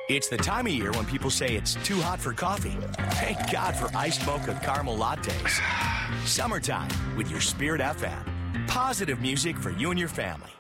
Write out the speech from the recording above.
It's the time of year when people say it's too hot for coffee. Thank God for iced mocha caramel lattes. Summertime with your Spirit FM. Positive music for you and your family.